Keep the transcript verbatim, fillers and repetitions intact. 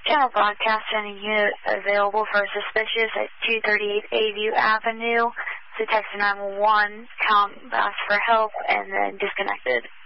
Channel broadcast and a unit available for suspicious at two thirty-eight A-View Avenue. So text nine one one, count, ask for help, and then disconnected.